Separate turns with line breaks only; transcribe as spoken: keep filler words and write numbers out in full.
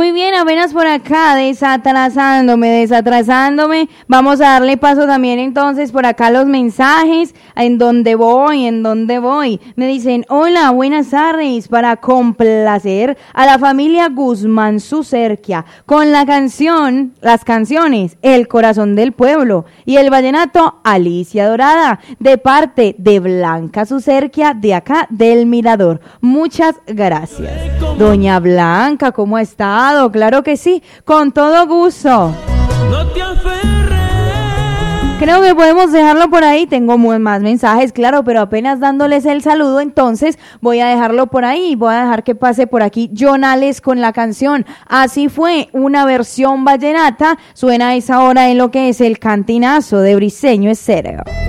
muy bien, apenas por acá, desatrasándome, desatrasándome. Vamos a darle paso también entonces por acá los mensajes, en donde voy, en donde voy. Me dicen, hola, buenas tardes, para complacer a la familia Guzmán Sucerquia, con la canción, las canciones, El Corazón del Pueblo y el vallenato Alicia Dorada, de parte de Blanca Sucerquia, de acá del Mirador. Muchas gracias. Doña Blanca, ¿cómo ha estado? Claro que sí, con todo gusto.
No te aferres.
Creo que podemos dejarlo por ahí. Tengo más mensajes, claro, pero apenas dándoles el saludo, entonces voy a dejarlo por ahí. Voy a dejar que pase por aquí Jonales con la canción Así Fue, una versión vallenata. Suena a esa hora en lo que es el cantinazo de Briseño Estéreo.